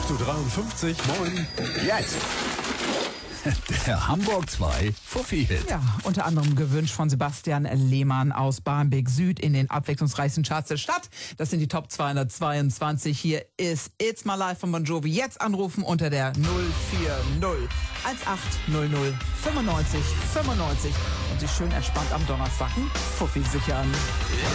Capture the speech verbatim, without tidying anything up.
acht Uhr dreiundfünfzig, moin. Jetzt. Der Hamburg zwei Fuffi-Hit. Ja, unter anderem gewünscht von Sebastian Lehmann aus Barmbek Süd in den abwechslungsreichsten Charts der Stadt. Das sind die Top zweihundertzweiundzwanzig. Hier ist It's My Life von Bon Jovi. Jetzt anrufen unter der null vier null eins acht null null fünfundneunzig fünfundneunzig und sich schön entspannt am Donnerstag einen Fuffi sichern.